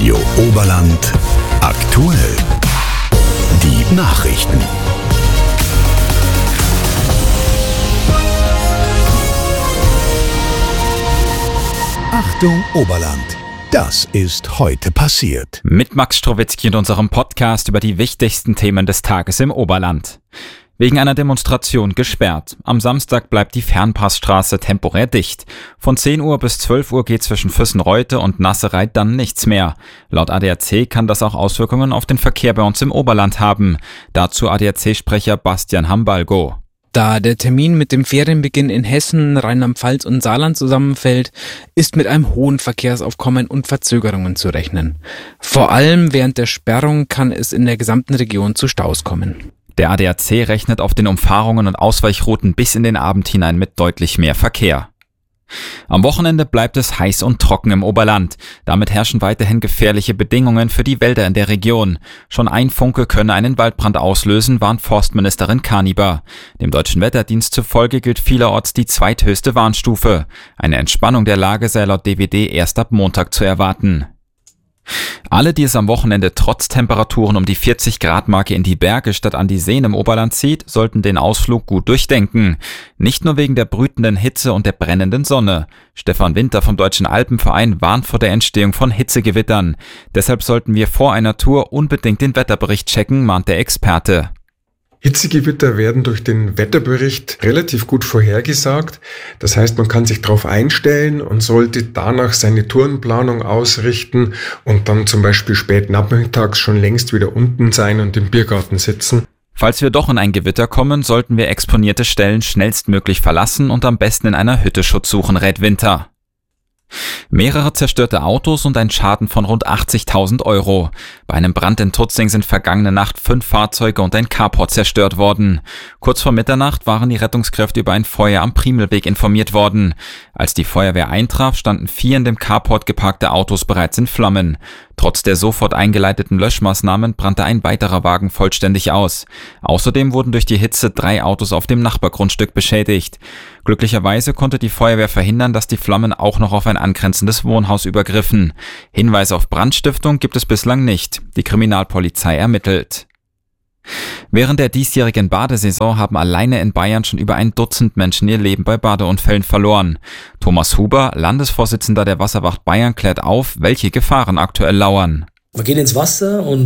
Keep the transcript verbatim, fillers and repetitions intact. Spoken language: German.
Radio Oberland aktuell. Die Nachrichten. Achtung Oberland. Das ist heute passiert. Mit Max Strowitzki und unserem Podcast über die wichtigsten Themen des Tages im Oberland. Wegen einer Demonstration gesperrt. Am Samstag bleibt die Fernpassstraße temporär dicht. Von zehn Uhr bis zwölf Uhr geht zwischen Füssenreute und Nassereit dann nichts mehr. Laut A D A C kann das auch Auswirkungen auf den Verkehr bei uns im Oberland haben. Dazu A D A C-Sprecher Bastian Hambalgo. Da der Termin mit dem Ferienbeginn in Hessen, Rheinland-Pfalz und Saarland zusammenfällt, ist mit einem hohen Verkehrsaufkommen und Verzögerungen zu rechnen. Vor allem während der Sperrung kann es in der gesamten Region zu Staus kommen. Der A D A C rechnet auf den Umfahrungen und Ausweichrouten bis in den Abend hinein mit deutlich mehr Verkehr. Am Wochenende bleibt es heiß und trocken im Oberland. Damit herrschen weiterhin gefährliche Bedingungen für die Wälder in der Region. Schon ein Funke könne einen Waldbrand auslösen, warnt Forstministerin Kaniber. Dem Deutschen Wetterdienst zufolge gilt vielerorts die zweithöchste Warnstufe. Eine Entspannung der Lage sei laut D W D erst ab Montag zu erwarten. Alle, die es am Wochenende trotz Temperaturen um die vierzig Grad Marke in die Berge statt an die Seen im Oberland zieht, sollten den Ausflug gut durchdenken. Nicht nur wegen der brütenden Hitze und der brennenden Sonne. Stefan Winter vom Deutschen Alpenverein warnt vor der Entstehung von Hitzegewittern. Deshalb sollten wir vor einer Tour unbedingt den Wetterbericht checken, mahnt der Experte. Hitzegewitter werden durch den Wetterbericht relativ gut vorhergesagt. Das heißt, man kann sich darauf einstellen und sollte danach seine Tourenplanung ausrichten und dann zum Beispiel spät nachmittags schon längst wieder unten sein und im Biergarten sitzen. Falls wir doch in ein Gewitter kommen, sollten wir exponierte Stellen schnellstmöglich verlassen und am besten in einer Hütte Schutz suchen, rät Winter. Mehrere zerstörte Autos und ein Schaden von rund achtzigtausend Euro. Bei einem Brand in Tutzing sind vergangene Nacht fünf Fahrzeuge und ein Carport zerstört worden. Kurz vor Mitternacht waren die Rettungskräfte über ein Feuer am Primelweg informiert worden. Als die Feuerwehr eintraf, standen vier in dem Carport geparkte Autos bereits in Flammen. Trotz der sofort eingeleiteten Löschmaßnahmen brannte ein weiterer Wagen vollständig aus. Außerdem wurden durch die Hitze drei Autos auf dem Nachbargrundstück beschädigt. Glücklicherweise konnte die Feuerwehr verhindern, dass die Flammen auch noch auf ein angrenzendes Wohnhaus übergriffen. Hinweise auf Brandstiftung gibt es bislang nicht. Die Kriminalpolizei ermittelt. Während der diesjährigen Badesaison haben alleine in Bayern schon über ein Dutzend Menschen ihr Leben bei Badeunfällen verloren. Thomas Huber, Landesvorsitzender der Wasserwacht Bayern, klärt auf, welche Gefahren aktuell lauern. Man geht ins Wasser und